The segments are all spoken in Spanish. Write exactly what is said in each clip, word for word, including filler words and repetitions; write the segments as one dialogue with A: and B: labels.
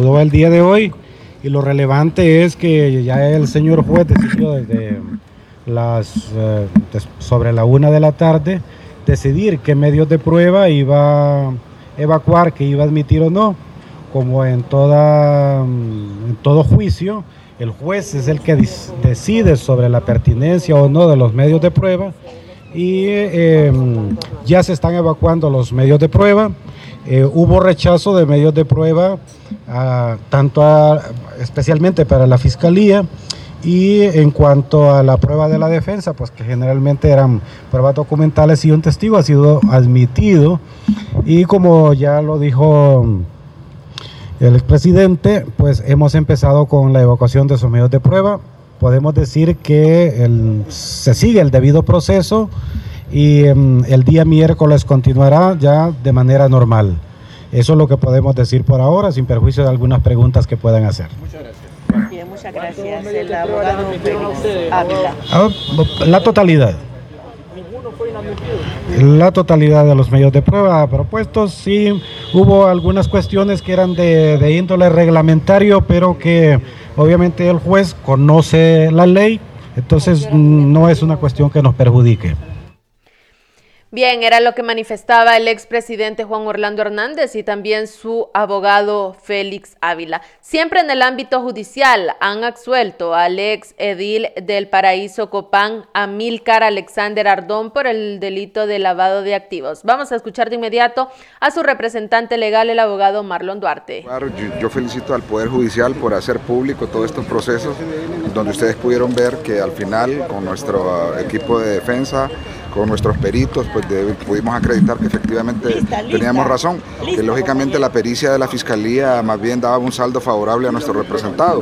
A: reanudó el día de hoy y lo relevante es que ya el señor juez decidió desde las eh, sobre la una de la tarde decidir qué medios de prueba iba a evacuar, que iba a admitir o no. Como en, toda, en todo juicio, el juez es el que decide sobre la pertinencia o no de los medios de prueba y eh, ya se están evacuando los medios de prueba. Eh, hubo rechazo de medios de prueba, a, tanto a, especialmente para la Fiscalía, y en cuanto a la prueba de la defensa, pues que generalmente eran pruebas documentales y un testigo ha sido admitido, y como ya lo dijo el expresidente, pues hemos empezado con la evacuación de esos medios de prueba. Podemos decir que el, se sigue el debido proceso y um, el día miércoles continuará ya de manera normal. Eso es lo que podemos decir por ahora, sin perjuicio de algunas preguntas que puedan hacer.
B: Muchas gracias. Bien, muchas gracias. El abogado Félix Ávila.
A: Ah, la totalidad. La totalidad de los medios de prueba propuestos, sí, hubo algunas cuestiones que eran de, de índole reglamentario, pero que obviamente el juez conoce la ley, entonces no es una cuestión que nos perjudique.
C: Bien, era lo que manifestaba el expresidente Juan Orlando Hernández y también su abogado Félix Ávila. Siempre en el ámbito judicial han absuelto al ex edil del Paraíso Copán, Amílcar Alexander Ardón, por el delito de lavado de activos. Vamos a escuchar de inmediato a su representante legal, el abogado Marlon Duarte.
D: Claro, yo, yo felicito al Poder Judicial por hacer público todos estos procesos, donde ustedes pudieron ver que al final, con nuestro equipo de defensa, con nuestros peritos, pues de, pudimos acreditar que efectivamente lista, lista, teníamos razón, lista, que lógicamente la pericia de la Fiscalía más bien daba un saldo favorable a nuestro representado.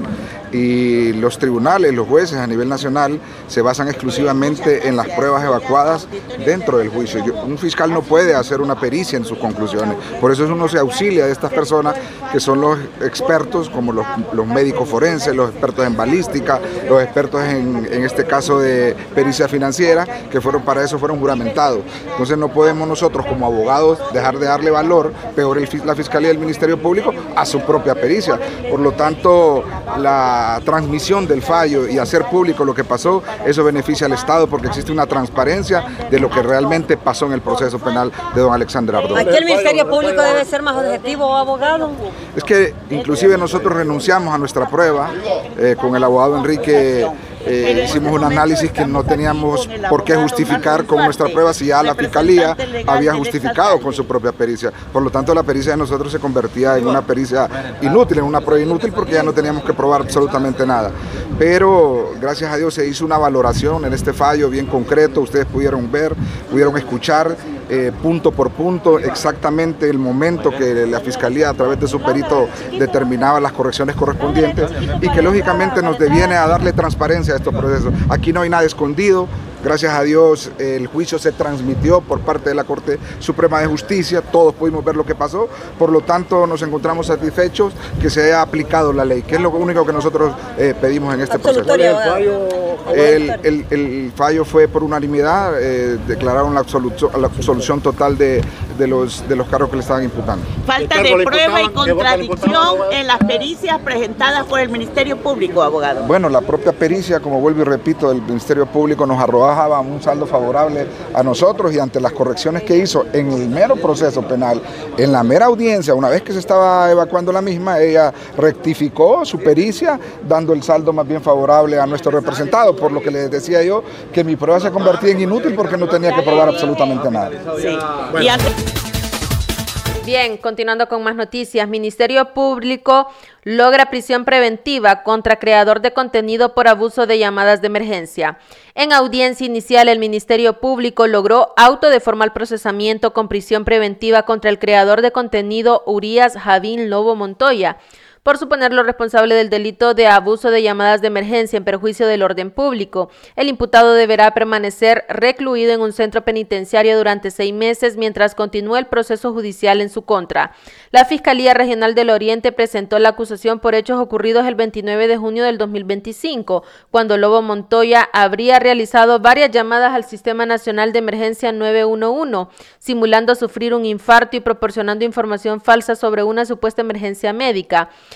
D: Y los tribunales, los jueces a nivel nacional se basan exclusivamente en las pruebas evacuadas dentro del juicio. Yo, un fiscal no puede hacer una pericia en sus conclusiones, por eso uno se auxilia de estas personas que son los expertos, como los, los médicos forenses, los expertos en balística, los expertos en, en este caso de pericia financiera, que fueron para eso fueron juramentados. Entonces no podemos nosotros como abogados dejar de darle valor, peor el, la Fiscalía y el Ministerio Público, a su propia pericia. Por lo tanto, la transmisión del fallo y hacer público lo que pasó, eso beneficia al Estado porque existe una transparencia de lo que realmente pasó en el proceso penal de don Alexander Ardón.
B: ¿Aquí el Ministerio Público debe ser más objetivo, abogado?
D: Es que inclusive nosotros renunciamos a nuestra prueba eh, con el abogado Enrique. Eh, hicimos un análisis que no teníamos por qué justificar con nuestra prueba si ya la Fiscalía había justificado con su propia pericia. Por lo tanto, la pericia de nosotros se convertía en una pericia inútil, en una prueba inútil, porque ya no teníamos que probar absolutamente nada. Pero gracias a Dios se hizo una valoración en este fallo bien concreto, ustedes pudieron ver, pudieron escuchar eh, punto por punto exactamente el momento que la Fiscalía a través de su perito determinaba las correcciones correspondientes y que lógicamente nos deviene a darle transparencia a estos procesos. Aquí no hay nada escondido. Gracias a Dios el juicio se transmitió por parte de la Corte Suprema de Justicia, todos pudimos ver lo que pasó, por lo tanto nos encontramos satisfechos que se haya aplicado la ley, que es lo único que nosotros eh, pedimos en este proceso. El, el, el fallo fue por unanimidad, eh, declararon la absolución, la absolución total de, de, los, de los cargos que le estaban imputando.
B: Falta de prueba y contradicción en las pericias presentadas por el Ministerio Público, abogado.
D: Bueno, la propia pericia, como vuelvo y repito, del Ministerio Público nos arrojaba un saldo favorable a nosotros y ante las correcciones que hizo en el mero proceso penal, en la mera audiencia, una vez que se estaba evacuando la misma, ella rectificó su pericia dando el saldo más bien favorable a nuestro representado, por lo que les decía yo que mi prueba se convertía en inútil porque no tenía que probar absolutamente nada.
C: Sí. Bien, continuando con más noticias, Ministerio Público logra prisión preventiva contra creador de contenido por abuso de llamadas de emergencia. En audiencia inicial, el Ministerio Público logró auto de formal procesamiento con prisión preventiva contra el creador de contenido Urias Javín Lobo Montoya, por suponerlo responsable del delito de abuso de llamadas de emergencia en perjuicio del orden público. El imputado deberá permanecer recluido en un centro penitenciario durante seis meses mientras continúa el proceso judicial en su contra. La Fiscalía Regional del Oriente presentó la acusación por hechos ocurridos el veintinueve de junio del dos mil veinticinco, cuando Lobo Montoya habría realizado varias llamadas al Sistema Nacional de Emergencia nueve uno uno, simulando sufrir un infarto y proporcionando información falsa sobre una supuesta emergencia médica.